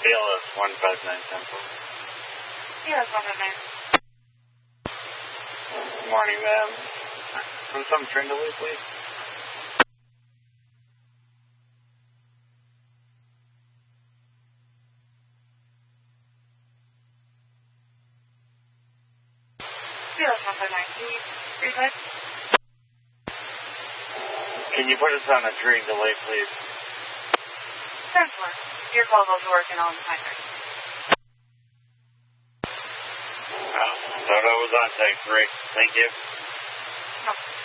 BLS 159 Central. BLS 159. Good morning, ma'am. From some train delay, please. BLS 159. Can you repeat? Can you put us on a train delay, please? Transfer. Your call goes to work in all time. Thought I was on tech. Great. Thank you. No.